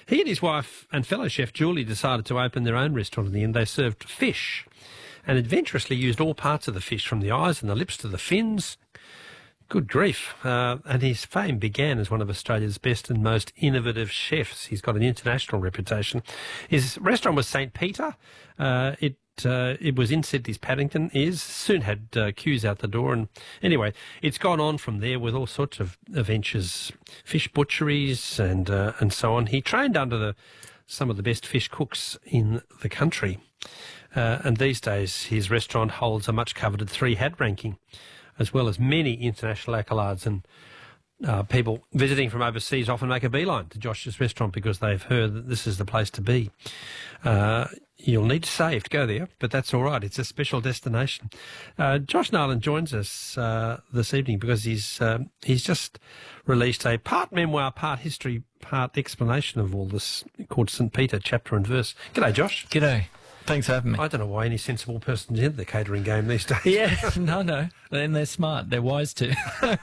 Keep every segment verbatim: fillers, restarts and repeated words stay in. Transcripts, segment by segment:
He and his wife and fellow chef Julie decided to open their own restaurant in the end. They served fish and adventurously used all parts of the fish, from the eyes and the lips to the fins. Good grief. Uh, and his fame began as one of Australia's best and most innovative chefs. He's got an international reputation. His restaurant was Saint Peter. Uh, it uh, it was in Sydney's Paddington, is. Soon had uh, queues out the door. And anyway, it's gone on from there with all sorts of ventures, fish butcheries and uh, and so on. He trained under the some of the best fish cooks in the country. Uh, and these days, his restaurant holds a much-coveted three-hat ranking, as well as many international accolades, and uh, people visiting from overseas often make a beeline to Josh's restaurant because they've heard that this is the place to be. Uh, you'll need to save to go there, but that's all right. It's a special destination. Uh, Josh Nolan joins us uh, this evening because he's uh, he's just released a part memoir, part history, part explanation of all this called Saint Peter, Chapter and Verse. G'day, Josh. G'day. Thanks for having me. I don't know why any sensible person's in the catering game these days. Yeah, no, no. And they're smart. They're wise too.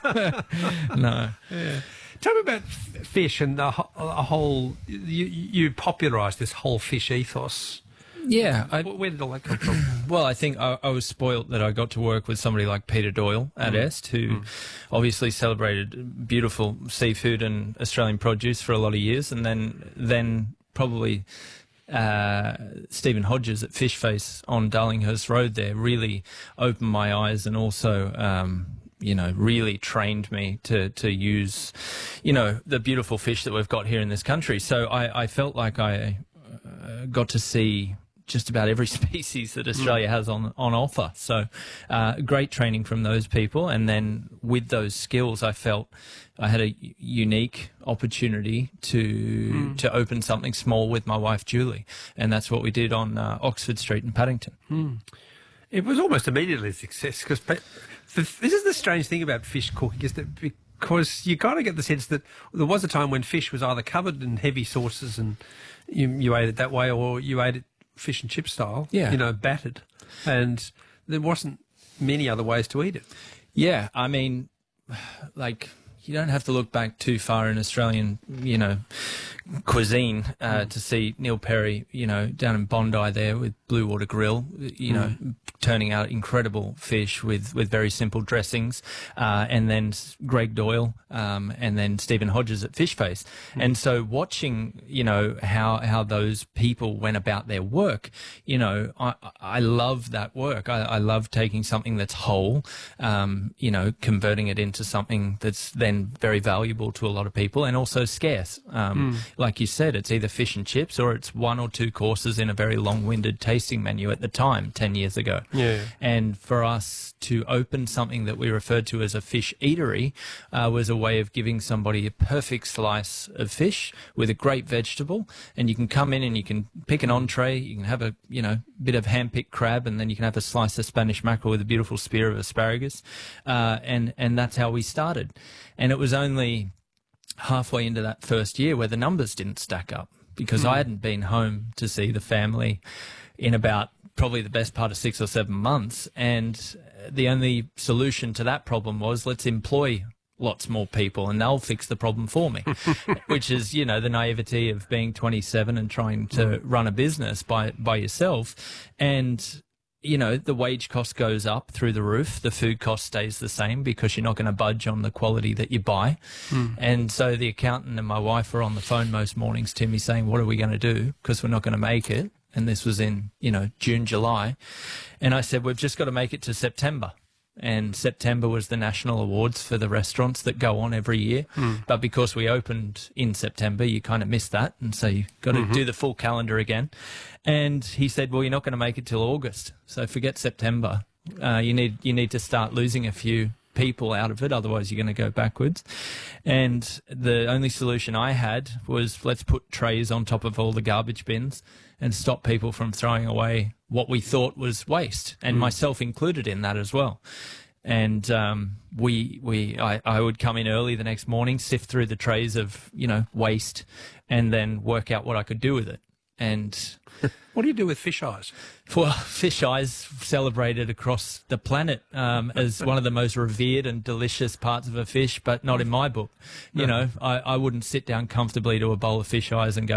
No. Yeah. Tell me about f- fish and the ho- a whole... You, you popularised this whole fish ethos. Yeah. I, Where did all that come from? well, I think I, I was spoilt that I got to work with somebody like Peter Doyle at Mm. Est, who Mm. obviously celebrated beautiful seafood and Australian produce for a lot of years, and then then probably... Uh, Stephen Hodges at Fishface on Darlinghurst Road there really opened my eyes, and also, um, you know, really trained me to, to use, you know, the beautiful fish that we've got here in this country. So I, I felt like I uh, got to see just about every species that Australia has on on offer. So uh, great training from those people, and then with those skills I felt I had a unique opportunity to mm. to open something small with my wife Julie, and that's what we did on uh, Oxford Street in Paddington. Mm. It was almost immediately a success, because this is the strange thing about fish cooking, is that because you kind of get the sense that there was a time when fish was either covered in heavy sauces and you, you ate it that way, or you ate it fish and chip style, yeah. you know, battered, and there wasn't many other ways to eat it. Yeah, I mean, like, you don't have to look back too far in Australian, you know, cuisine uh, mm. to see Neil Perry, you know, down in Bondi there with Blue Water Grill, you mm. know, turning out incredible fish with, with very simple dressings, uh, and then Greg Doyle, um, and then Stephen Hodges at Fishface. Mm. And so watching, you know, how, how those people went about their work, you know, I, I love that work. I, I love taking something that's whole, um, you know, converting it into something that's then very valuable to a lot of people, and also scarce. Um, mm. Like you said, it's either fish and chips, or it's one or two courses in a very long-winded tasting menu at the time, ten years ago. Yeah. And for us to open something that we referred to as a fish eatery uh, was a way of giving somebody a perfect slice of fish with a great vegetable, and you can come in and you can pick an entree, you can have a, you know, bit of hand-picked crab, and then you can have a slice of Spanish mackerel with a beautiful spear of asparagus, uh, and, and that's how we started. And it was only halfway into that first year where the numbers didn't stack up, because mm. I hadn't been home to see the family in about probably the best part of six or seven months. And the only solution to that problem was, let's employ lots more people and they'll fix the problem for me, which is, you know, the naivety of being twenty-seven and trying to mm. run a business by, by yourself. And you know, the wage cost goes up through the roof. The food cost stays the same because you're not going to budge on the quality that you buy. Mm. And so the accountant and my wife are on the phone most mornings to me saying, what are we going to do? Because we're not going to make it. And this was in, you know, June, July. And I said, we've just got to make it to September. And September was the national awards for the restaurants that go on every year. Mm. But because we opened in September, you kind of missed that. And so you've got to mm-hmm. do the full calendar again. And he said, well, you're not going to make it till August. So forget September. Uh, you need, you need to start losing a few people out of it. Otherwise, you're going to go backwards. And the only solution I had was, let's put trays on top of all the garbage bins and stop people from throwing away what we thought was waste, and mm. myself included in that as well. And um, we, we, I, I would come in early the next morning, sift through the trays of, you know, waste, and then work out what I could do with it. And what do you do with fish eyes? Well, fish eyes celebrated across the planet um, as one of the most revered and delicious parts of a fish, but not in my book. You no. know, I, I wouldn't sit down comfortably to a bowl of fish eyes and go,